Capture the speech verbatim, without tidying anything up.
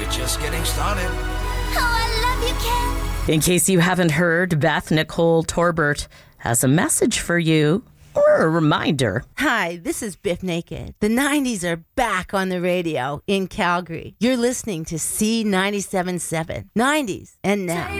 We're just getting started. Oh, I love you, Ken. In case you haven't heard, Beth Nicole Torbert has a message for you, or a reminder. Hi, this is Biff Naked. The nineties are back on the radio in Calgary. You're listening to C ninety-seven point seven. nineties and now.